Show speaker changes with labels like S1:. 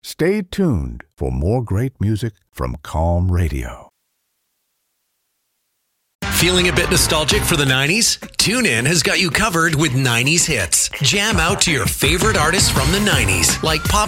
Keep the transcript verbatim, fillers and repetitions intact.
S1: Stay tuned for more great music from Calm Radio.
S2: Feeling a bit nostalgic for the nineties? TuneIn has got you covered with nineties hits. Jam out to your favorite artists from the nineties, like pop